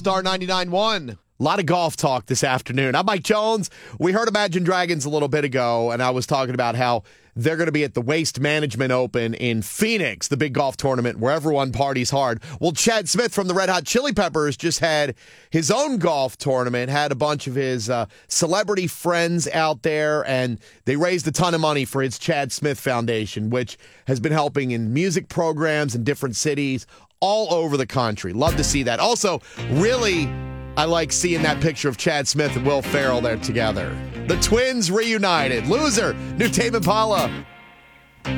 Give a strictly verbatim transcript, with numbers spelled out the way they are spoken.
Star ninety-nine point one. A lot of golf talk this afternoon. I'm Mike Jones. We heard Imagine Dragons a little bit ago, and I was talking about how they're going to be at the Waste Management Open in Phoenix, the big golf tournament where everyone parties hard. Well, Chad Smith from the Red Hot Chili Peppers just had his own golf tournament, had a bunch of his uh, celebrity friends out there, and they raised a ton of money for his Chad Smith Foundation, which has been helping in music programs in different cities all over the country. Love to see that. Also, really, I like seeing that picture of Chad Smith and Will Ferrell there together. The twins reunited. Loser, new Tame Impala.